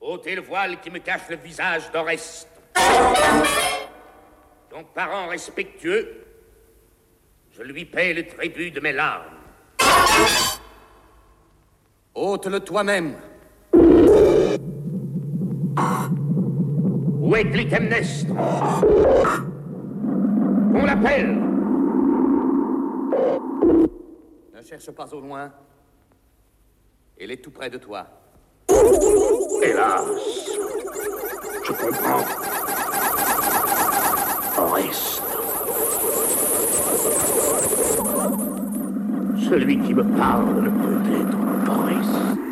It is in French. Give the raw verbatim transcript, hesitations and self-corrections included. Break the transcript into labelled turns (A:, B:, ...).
A: ôtez le voile qui me cache le visage d'Oreste. Ton parent respectueux, je lui paie le tribut de mes larmes.
B: Ôte-le toi-même.
A: Où est Clytemnestre? On l'appelle.
B: Ne cherche pas au loin. Elle est tout près de toi.
A: Hélas, je comprends. Oreste. Celui qui me parle ne peut être Oreste.